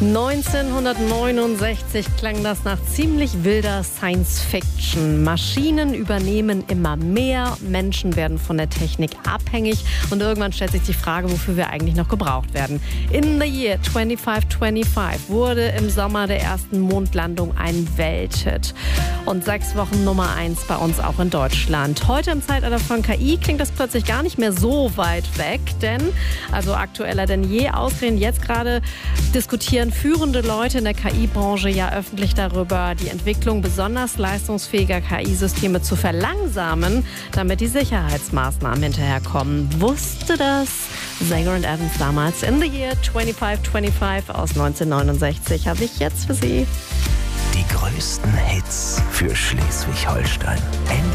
1969 klang das nach ziemlich wilder Science-Fiction. Maschinen übernehmen immer mehr, Menschen werden von der Technik abhängig und irgendwann stellt sich die Frage, wofür wir eigentlich noch gebraucht werden. In the Year 2525 wurde im Sommer der ersten Mondlandung ein Welthit und 6 Wochen Nummer 1 bei uns auch in Deutschland. Heute im Zeitalter von KI klingt das plötzlich gar nicht mehr so weit weg, denn, also aktueller denn je, ausgerechnet jetzt gerade diskutieren führende Leute in der KI-Branche ja öffentlich darüber, die Entwicklung besonders leistungsfähiger KI-Systeme zu verlangsamen, damit die Sicherheitsmaßnahmen hinterherkommen. Wusste das Sager und Evans damals? In the Year 2525 aus 1969 habe ich jetzt für Sie Die größten Hits für Schleswig-Holstein.